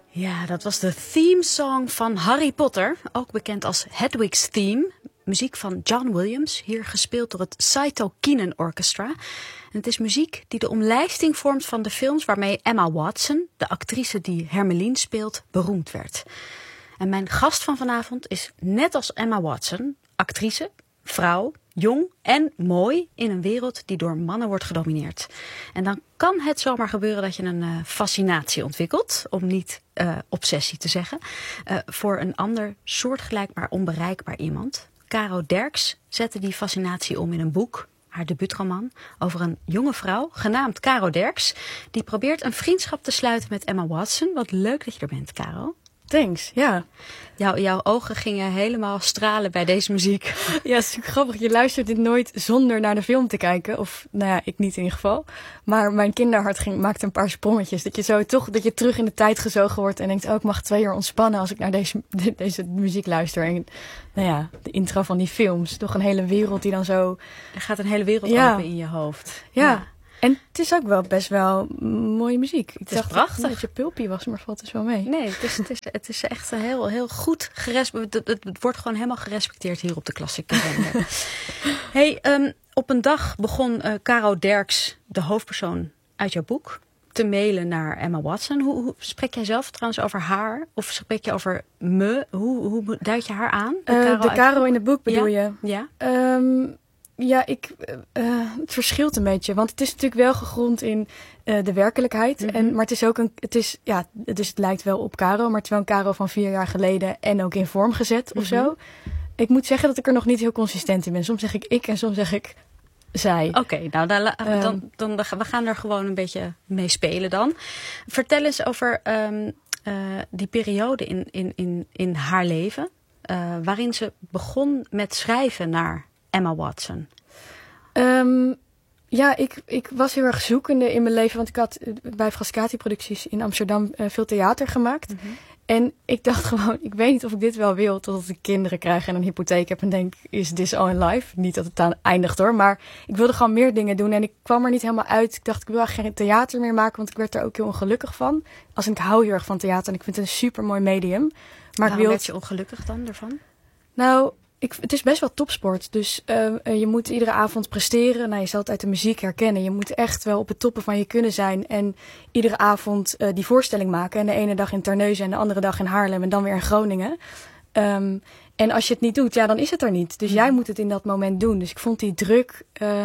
Ja, dat was de theme song van Harry Potter, ook bekend als Hedwig's Theme. Muziek van John Williams, hier gespeeld door het Saito Kinen Orchestra. En het is muziek die de omlijsting vormt van de films waarmee Emma Watson, de actrice die Hermeline speelt, beroemd werd. En mijn gast van vanavond is net als Emma Watson, actrice, vrouw, jong en mooi in een wereld die door mannen wordt gedomineerd. En dan kan het zomaar gebeuren dat je een fascinatie ontwikkelt, om niet obsessie te zeggen, voor een ander soortgelijk maar onbereikbaar iemand. Caro Derks zette die fascinatie om in een boek, haar debuutroman, over een jonge vrouw, genaamd Caro Derks, die probeert een vriendschap te sluiten met Emma Watson. Wat leuk dat je er bent, Caro. Thanks, ja. Jouw ogen gingen helemaal stralen bij deze muziek. Ja, het is natuurlijk grappig. Je luistert dit nooit zonder naar de film te kijken. Of, nou ja, ik niet in ieder geval. Maar mijn kinderhart maakte een paar sprongetjes. Dat je terug in de tijd gezogen wordt en denkt, oh, ik mag 2 uur ontspannen als ik naar deze muziek luister. En nou ja, de intro van die films. Toch een hele wereld die dan zo... Er gaat een hele wereld open in je hoofd. Ja. En het is ook wel best wel mooie muziek. Ik dacht prachtig dat je pulpy was, maar valt dus wel mee. Nee, het is echt heel goed gerespecteerd. Het wordt gewoon helemaal gerespecteerd hier op de Klassieke zender. Hey, op een dag begon Caro Derks, de hoofdpersoon uit jouw boek, te mailen naar Emma Watson. Hoe spreek jij zelf trouwens over haar? Of spreek je over me? Hoe duid je haar aan? De Caro in het boek bedoel je? Ja. Ja, het verschilt een beetje. Want het is natuurlijk wel gegrond in de werkelijkheid. Mm-hmm. Maar het is ook het lijkt wel op Caro, maar het is wel een Caro van 4 jaar geleden en ook in vorm gezet of zo. Ik moet zeggen dat ik er nog niet heel consistent in ben. Soms zeg ik en soms zeg ik zij. Oké, nou we gaan er gewoon een beetje mee spelen dan. Vertel eens over die periode in haar leven, waarin ze begon met schrijven naar Emma Watson. Ja, ik was heel erg zoekende in mijn leven. Want ik had bij Frascati-producties in Amsterdam veel theater gemaakt. Mm-hmm. En ik dacht gewoon, ik weet niet of ik dit wel wil totdat ik kinderen krijg en een hypotheek heb en denk, is this all in life? Niet dat het aan eindigt hoor, maar ik wilde gewoon meer dingen doen en ik kwam er niet helemaal uit. Ik dacht, ik wil eigenlijk geen theater meer maken, want ik werd er ook heel ongelukkig van. Ik hou heel erg van theater en ik vind het een super mooi medium. Maar waarom werd je ongelukkig dan ervan? Nou, het is best wel topsport, dus je moet iedere avond presteren. Nou, je zal het uit de muziek herkennen. Je moet echt wel op het toppen van je kunnen zijn. En iedere avond die voorstelling maken. En de ene dag in Terneuzen en de andere dag in Haarlem en dan weer in Groningen. En als je het niet doet, ja, dan is het er niet. Dus jij moet het in dat moment doen. Dus ik vond die druk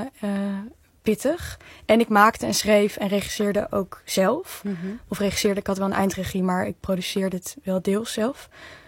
pittig. En ik maakte en schreef en regisseerde ook zelf. Mm-hmm. Of regisseerde, ik had wel een eindregie, maar ik produceerde het wel deels zelf.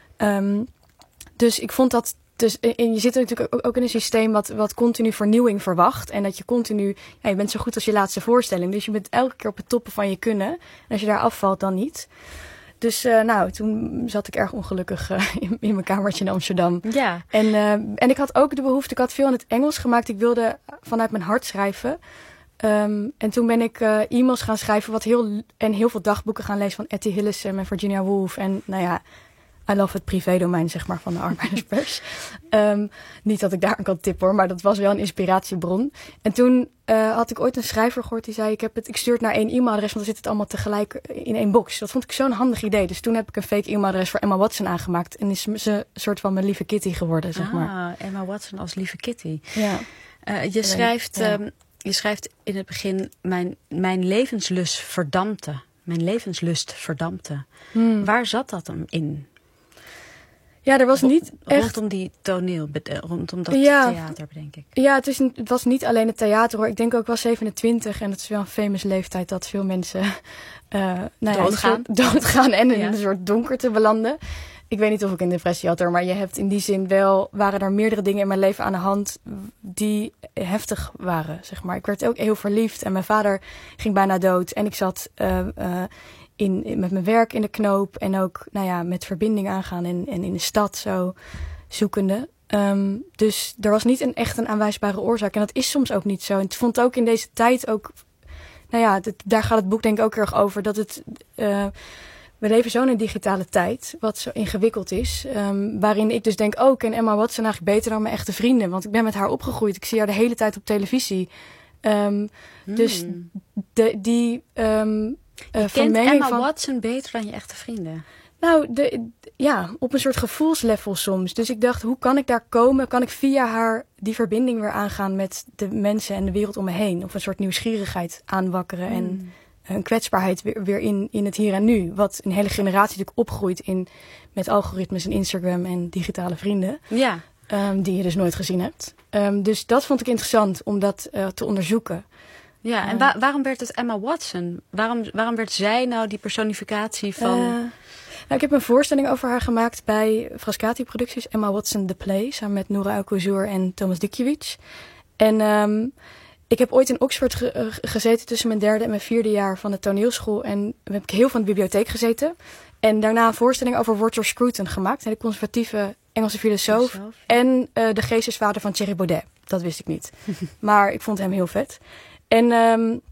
Dus ik vond dat... en je zit natuurlijk ook in een systeem wat continu vernieuwing verwacht. En dat je continu... Ja, je bent zo goed als je laatste voorstelling. Dus je bent elke keer op het toppen van je kunnen. En als je daar afvalt, dan niet. Dus toen zat ik erg ongelukkig in mijn kamertje in Amsterdam. Ja. En ik had ook de behoefte... Ik had veel in het Engels gemaakt. Ik wilde vanuit mijn hart schrijven. En toen ben ik e-mails gaan schrijven. En heel veel dagboeken gaan lezen van Etty Hillesum en Virginia Woolf. En nou ja... I love het privédomein, zeg maar, van de arbeiderspers. Niet dat ik daar aan kan tippen hoor, maar dat was wel een inspiratiebron. En toen had ik ooit een schrijver gehoord die zei, ik stuur het naar 1 e-mailadres, want dan zit het allemaal tegelijk in 1 box. Dat vond ik zo'n handig idee. Dus toen heb ik een fake e-mailadres voor Emma Watson aangemaakt. En is ze een soort van mijn lieve Kitty geworden, zeg maar. Emma Watson als lieve Kitty. Ja. Je schrijft in het begin, mijn levenslust verdampte. Mijn levenslust verdampte. Waar zat dat dan in? Ja, er was niet echt... Rondom die rondom dat theater, bedenk ik. Ja, het was niet alleen het theater hoor. Ik denk ook, ik was 27 en het is wel een famous leeftijd dat veel mensen doodgaan en in een soort donkerte belanden. Ik weet niet of ik een depressie had hoor, maar je hebt in die zin waren er meerdere dingen in mijn leven aan de hand die heftig waren, zeg maar. Ik werd ook heel verliefd en mijn vader ging bijna dood en ik zat... met mijn werk in de knoop en ook met verbinding aangaan en in de stad zo zoekende. Dus er was niet echt een aanwijsbare oorzaak en dat is soms ook niet zo. En ik vond ook in deze tijd ook, daar gaat het boek denk ik ook erg over, dat we leven zo in een digitale tijd, wat zo ingewikkeld is, waarin ik dus denk, ik ken Emma Watson eigenlijk beter dan mijn echte vrienden, want ik ben met haar opgegroeid, ik zie haar de hele tijd op televisie. Dus Je kent Emma Watson beter dan je echte vrienden. Nou, op een soort gevoelslevel soms. Dus ik dacht, hoe kan ik daar komen? Kan ik via haar die verbinding weer aangaan met de mensen en de wereld om me heen? Of een soort nieuwsgierigheid aanwakkeren en een kwetsbaarheid weer in het hier en nu. Wat een hele generatie natuurlijk opgroeit met algoritmes en Instagram en digitale vrienden. Ja. Die je dus nooit gezien hebt. Dus dat vond ik interessant om dat te onderzoeken. Ja, en waarom werd het Emma Watson? Waarom werd zij nou die personificatie van... ik heb een voorstelling over haar gemaakt bij Frascati Producties. Emma Watson The Play, samen met Noura El-Kouzour en Thomas Dikjevic. En ik heb ooit in Oxford gezeten tussen mijn 3e en mijn 4e jaar van de toneelschool. En heb ik heel veel in de bibliotheek gezeten. En daarna een voorstelling over Roger Scruton gemaakt. De conservatieve Engelse filosoof. En de geestesvader van Thierry Baudet. Dat wist ik niet. Maar ik vond hem heel vet. En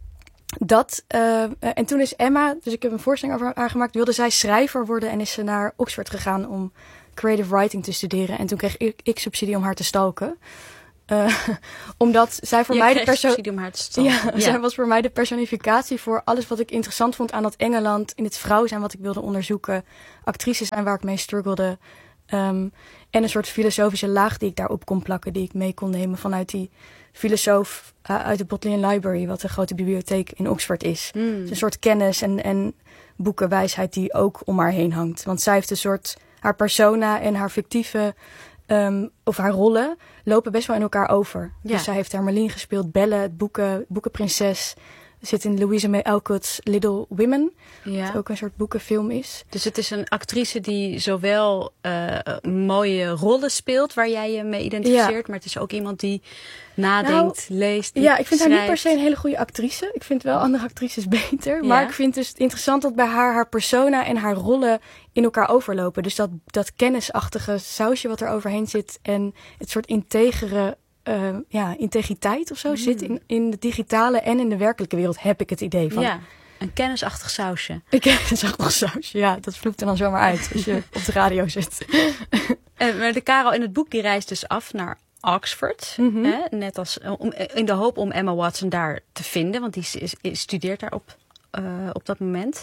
toen is Emma, dus ik heb een voorstelling over haar gemaakt, wilde zij schrijver worden en is ze naar Oxford gegaan om creative writing te studeren. En toen kreeg ik subsidie om haar te stalken. Omdat zij voor mij subsidie om haar te stalken. Zij was voor mij de personificatie voor alles wat ik interessant vond aan dat Engeland, in het vrouw zijn wat ik wilde onderzoeken, actrices zijn waar ik mee struggelde. En een soort filosofische laag die ik daarop kon plakken, die ik mee kon nemen vanuit die filosoof uit de Bodleian Library, wat de grote bibliotheek in Oxford is. Dus een soort kennis en boekenwijsheid die ook om haar heen hangt. Want zij heeft een soort, haar persona en haar fictieve, of haar rollen, lopen best wel in elkaar over. Ja. Dus zij heeft Hermeline gespeeld, Belle, het boekenprinses, zit in Louisa May Alcott's Little Women. Ja. Wat ook een soort boekenfilm is. Dus het is een actrice die zowel mooie rollen speelt waar jij je mee identificeert. Maar het is ook iemand die nadenkt, leest, die ik vind haar niet per se een hele goede actrice. Ik vind wel andere actrices beter. Ja. Maar ik vind het interessant dat bij haar persona en haar rollen in elkaar overlopen. Dus dat kennisachtige sausje wat er overheen zit en het soort integriteit of zo zit in de digitale en in de werkelijke wereld, heb ik het idee van. Ja, een kennisachtig sausje. Een kennisachtig sausje, ja. Dat vloept er dan zomaar uit als je op de radio zit. Maar de Karel in het boek die reist dus af naar Oxford. Hè, net als in de hoop om Emma Watson daar te vinden. Want die studeert daar op dat moment.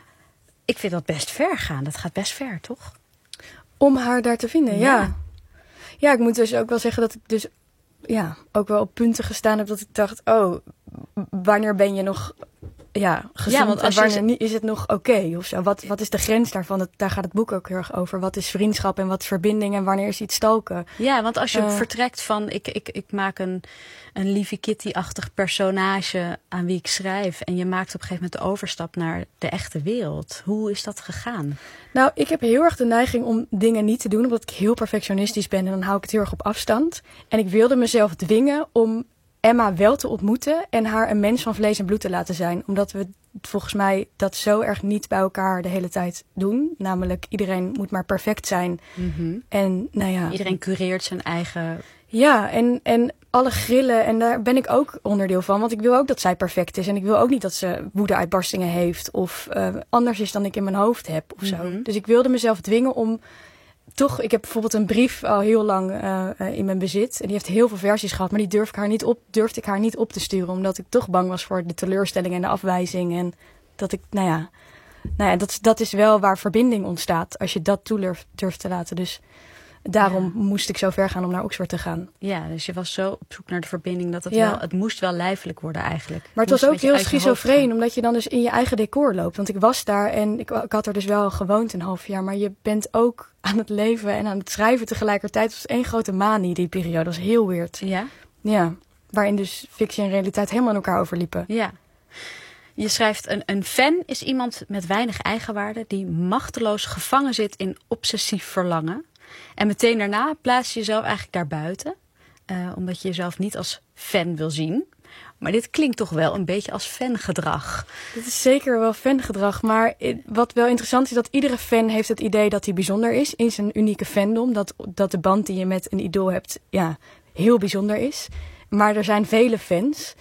Ik vind dat best ver gaan. Dat gaat best ver, toch? Om haar daar te vinden, ja. Ja, ik moet dus ook wel zeggen dat ik dus ook wel op punten gestaan heb dat ik dacht, wanneer ben je nog gezond? Ja, want wanneer niet, is het nog oké of zo? Wat is de grens daarvan? Daar gaat het boek ook heel erg over. Wat is vriendschap en wat is verbinding en wanneer is iets stalken? Ja, want als je vertrekt van ik maak een lieve Kitty-achtig personage aan wie ik schrijf en je maakt op een gegeven moment de overstap naar de echte wereld. Hoe is dat gegaan? Nou, ik heb heel erg de neiging om dingen niet te doen omdat ik heel perfectionistisch ben en dan hou ik het heel erg op afstand. En ik wilde mezelf dwingen om Emma wel te ontmoeten en haar een mens van vlees en bloed te laten zijn. Omdat we volgens mij dat zo erg niet bij elkaar de hele tijd doen. Namelijk, iedereen moet maar perfect zijn. En iedereen cureert zijn eigen... Ja, en alle grillen, en daar ben ik ook onderdeel van. Want ik wil ook dat zij perfect is. En ik wil ook niet dat ze woedeuitbarstingen heeft of anders is dan ik in mijn hoofd heb of zo. Dus ik wilde mezelf dwingen om... Toch, ik heb bijvoorbeeld een brief al heel lang in mijn bezit. En die heeft heel veel versies gehad. Maar die durfde ik haar niet op te sturen. Omdat ik toch bang was voor de teleurstelling en de afwijzing. En dat ik, dat is wel waar verbinding ontstaat. Als je dat toe durft te laten. Dus daarom moest ik zo ver gaan om naar Oxford te gaan. Ja, dus je was zo op zoek naar de verbinding dat het moest wel lijfelijk worden eigenlijk. Maar het was ook heel schizofreen, omdat je dan dus in je eigen decor loopt. Want ik was daar en ik had er dus wel gewoond een half jaar. Maar je bent ook aan het leven en aan het schrijven tegelijkertijd. Het was één grote manie, die periode. Dat was heel weird. Ja? Ja, waarin dus fictie en realiteit helemaal in elkaar overliepen. Ja. Je schrijft, een fan is iemand met weinig eigenwaarde die machteloos gevangen zit in obsessief verlangen. En meteen daarna plaats je jezelf eigenlijk daarbuiten. Omdat je jezelf niet als fan wil zien. Maar dit klinkt toch wel een beetje als fangedrag. Dit is zeker wel fangedrag. Maar wat wel interessant is, dat iedere fan heeft het idee dat hij bijzonder is. In zijn unieke fandom. Dat de band die je met een idool hebt, heel bijzonder is. Maar er zijn vele fans.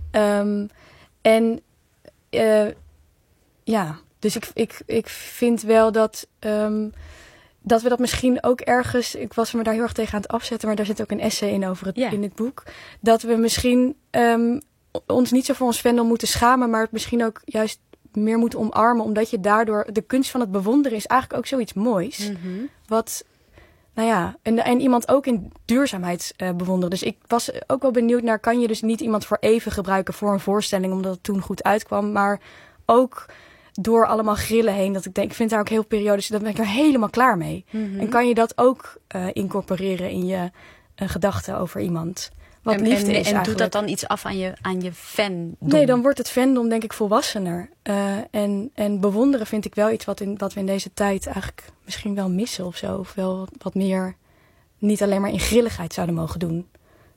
Dus ik vind wel dat we dat misschien ook ergens... Ik was me daar heel erg tegen aan het afzetten, maar daar zit ook een essay in over in het boek. Dat we misschien ons niet zo voor ons fandom moeten schamen, maar het misschien ook juist meer moeten omarmen. Omdat je daardoor... De kunst van het bewonderen is eigenlijk ook zoiets moois. Mm-hmm. Wat... Nou ja, en iemand ook in duurzaamheid bewonderen. Dus ik was ook wel benieuwd naar... Kan je dus niet iemand voor even gebruiken voor een voorstelling... omdat het toen goed uitkwam. Maar ook door allemaal grillen heen. Dat ik denk, ik vind daar ook heel periodes... Daar ben ik er helemaal klaar mee. Mm-hmm. En kan je dat ook incorporeren in je gedachten over iemand... Wat liefde is en eigenlijk. doet dat dan iets af aan je fandom? Nee, dan wordt het fandom denk ik volwassener. En bewonderen vind ik wel iets wat we in deze tijd eigenlijk misschien wel missen of zo. Of wel wat meer niet alleen maar in grilligheid zouden mogen doen.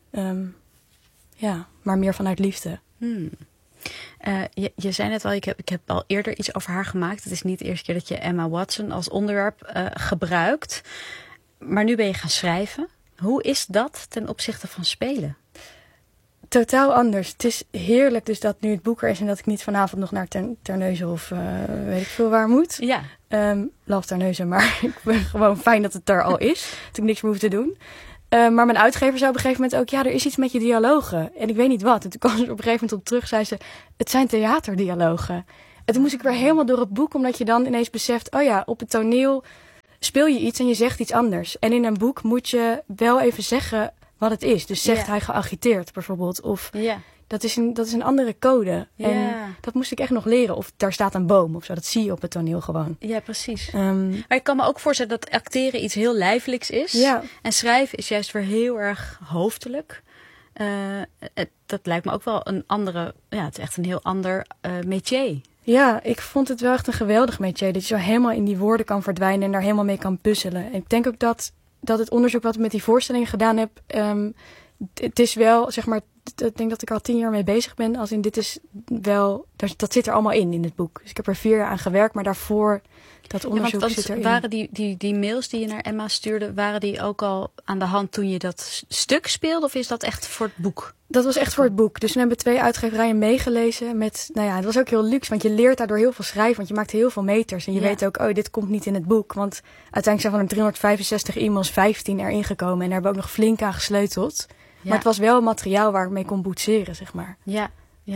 Maar meer vanuit liefde. Je zei net al, ik heb al eerder iets over haar gemaakt. Het is niet de eerste keer dat je Emma Watson als onderwerp gebruikt. Maar nu ben je gaan schrijven. Hoe is dat ten opzichte van spelen? Totaal anders. Het is heerlijk dus dat nu het boek er is... en dat ik niet vanavond nog naar Terneuzen of weet ik veel waar moet. Ja. Love Terneuzen, maar ik ben gewoon fijn dat het er al is. Dat ik niks meer hoef te doen. Maar mijn uitgever zei op een gegeven moment ook... ja, er is iets met je dialogen. En ik weet niet wat. En toen kwam ze op een gegeven moment op terug. Zei ze, het zijn theaterdialogen. En toen moest ik weer helemaal door het boek... omdat je dan ineens beseft... oh ja, op het toneel speel je iets en je zegt iets anders. En in een boek moet je wel even zeggen... wat het is. Dus zegt hij geagiteerd bijvoorbeeld. Of dat is een andere code. En dat moest ik echt nog leren. Of daar staat een boom of zo. Dat zie je op het toneel gewoon. Ja, precies. Maar ik kan me ook voorstellen dat acteren iets heel lijfelijks is. Ja. En schrijven is juist weer heel erg hoofdelijk. Dat lijkt me ook wel een andere... Ja, het is echt een heel ander métier. Ja, ik vond het wel echt een geweldig métier. Dat je zo helemaal in die woorden kan verdwijnen en daar helemaal mee kan puzzelen. En ik denk ook dat het onderzoek wat ik met die voorstellingen gedaan heb... het is wel, zeg maar... Ik denk dat ik er al 10 jaar mee bezig ben. Als in dit is wel... Dat zit er allemaal in het boek. Dus ik heb er 4 jaar aan gewerkt, maar daarvoor... Dat onderzoek zit erin. Waren die mails die je naar Emma stuurde... waren die ook al aan de hand toen je dat stuk speelde? Of is dat echt voor het boek? Dat was echt voor het boek. Dus toen hebben 2 uitgeverijen meegelezen. Dat was ook heel luxe, want je leert daardoor heel veel schrijven. Want je maakt heel veel meters. En je weet ook, oh, dit komt niet in het boek. Want uiteindelijk zijn van de 365 e-mails 15 erin gekomen. En daar hebben we ook nog flink aan gesleuteld. Ja. Maar het was wel materiaal waar ik mee kon boetseren, zeg maar. Ja.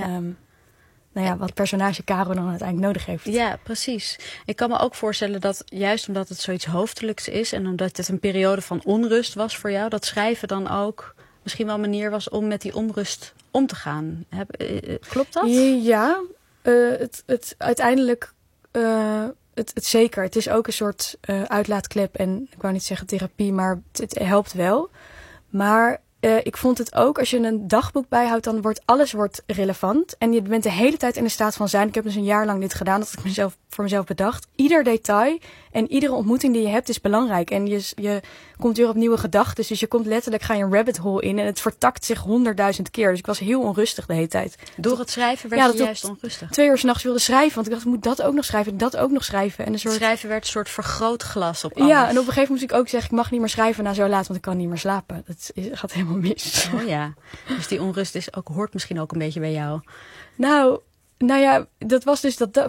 Wat personage Caro dan uiteindelijk nodig heeft. Ja, precies. Ik kan me ook voorstellen dat juist omdat het zoiets hoofdelijks is... en omdat het een periode van onrust was voor jou... dat schrijven dan ook misschien wel een manier was om met die onrust om te gaan. Klopt dat? Ja, uiteindelijk het zeker. Het is ook een soort uitlaatklep en ik wou niet zeggen therapie... maar het helpt wel. Maar... ik vond het ook, als je een dagboek bijhoudt, dan wordt alles relevant. En je bent de hele tijd in de staat van zijn. Ik heb dus een jaar lang dit gedaan, dat ik voor mezelf bedacht. Ieder detail en iedere ontmoeting die je hebt is belangrijk. En je komt weer op nieuwe gedachten. Dus je komt letterlijk, ga je een rabbit hole in en het vertakt zich 100.000 keer. Dus ik was heel onrustig de hele tijd. Door het schrijven werd je juist onrustig? 2 uur 's nachts wilde schrijven, want ik dacht, ik moet dat ook nog schrijven en dat ook nog schrijven. En het schrijven werd een soort vergrootglas op alles. Ja, en op een gegeven moment moest ik ook zeggen, ik mag niet meer schrijven na zo laat, want ik kan niet meer slapen. Dat gaat helemaal mis. Oh ja, dus die onrust hoort misschien ook een beetje bij jou. Nou ja, dat was dus